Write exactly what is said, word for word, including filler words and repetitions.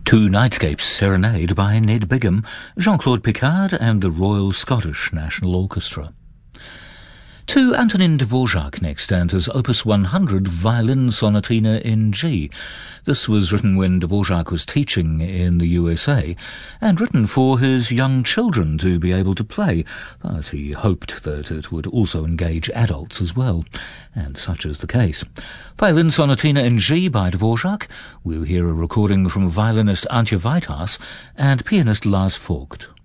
Two Nightscapes Serenade by Ned Bigham, Jean-Claude Picard and the Royal Scottish National Orchestra. To Antonin Dvorak next, and his Opus one hundred Violin Sonatina in G. This was written when Dvorak was teaching in the U S A, and written for his young children to be able to play, but he hoped that it would also engage adults as well, and such is the case. Violin Sonatina in G by Dvorak. We'll hear a recording from violinist Antje Whitehouse and pianist Lars Vogt.